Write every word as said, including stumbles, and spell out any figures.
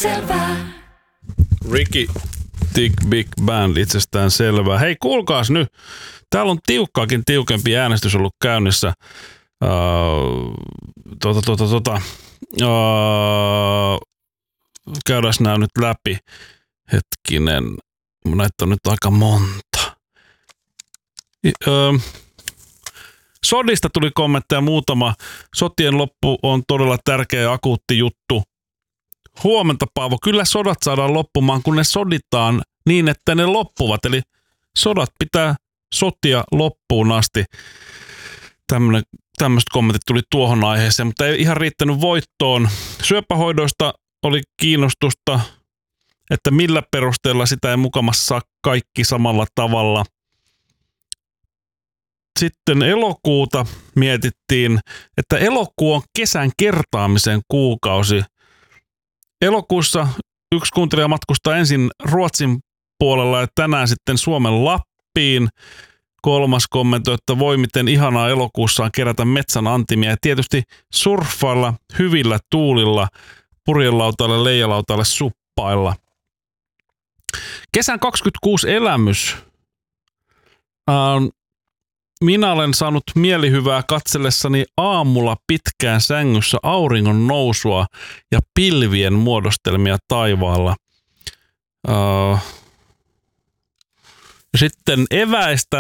selvää. Ricky Tick Big Band, itsestään selvää. Hei, kuulkaas nyt. Täällä on tiukkaakin tiukempi äänestys ollut käynnissä. Uh, tota, tota, tota. Uh, käydään nämä nyt läpi. Hetkinen. Näitä on nyt aika monta. Uh, Sodista tuli kommentteja muutama. Sotien loppu on todella tärkeä ja akuutti juttu. Huomenta, Paavo. Kyllä sodat saadaan loppumaan, kun ne soditaan niin, että ne loppuvat. Eli sodat pitää sotia loppuun asti. Tämmönen, tämmöiset kommentit tuli tuohon aiheeseen, mutta ei ihan riittänyt voittoon. Syöpähoidoista oli kiinnostusta, että millä perusteella sitä ei mukamassa saa kaikki samalla tavalla. Sitten elokuuta mietittiin, että elokuu on kesän kertaamisen kuukausi. Elokuussa yksi kuuntelija matkustaa ensin Ruotsin puolella ja tänään sitten Suomen Lappiin. Kolmas kommentoi, että voi miten ihanaa elokuussa on kerätä metsän antimia ja tietysti surffailla hyvillä tuulilla, purjelautaille, leijalautaille, suppailla. Kesän kaksikymmentäkuusi elämys. Ähm, minä olen saanut mielihyvää katsellessani aamulla pitkään sängyssä auringon nousua ja pilvien muodostelmia taivaalla. Äh, sitten eväistä